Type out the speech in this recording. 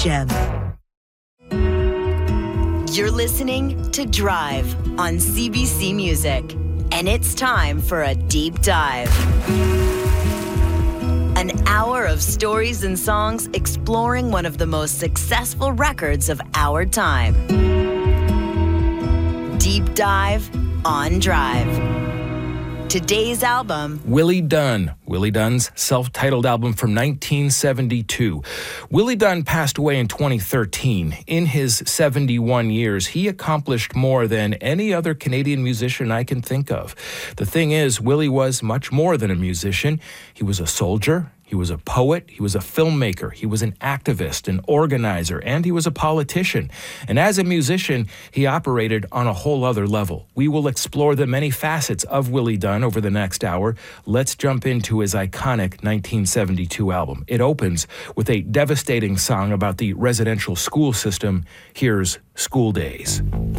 Gem. You're listening to Drive on CBC Music, and it's time for a deep dive. An hour of stories and songs exploring one of the most successful records of our time. Deep Dive on Drive. Today's album, Willie Dunn. Willie Dunn's self-titled album from 1972. Willie Dunn passed away in 2013. In his 71 years, he accomplished more than any other Canadian musician I can think of. The thing is, Willie was much more than a musician. He was a soldier. He was a poet, he was a filmmaker, he was an activist, an organizer, and he was a politician. And as a musician, he operated on a whole other level. We will explore the many facets of Willie Dunn over the next hour. Let's jump into his iconic 1972 album. It opens with a devastating song about the residential school system. Here's School Days.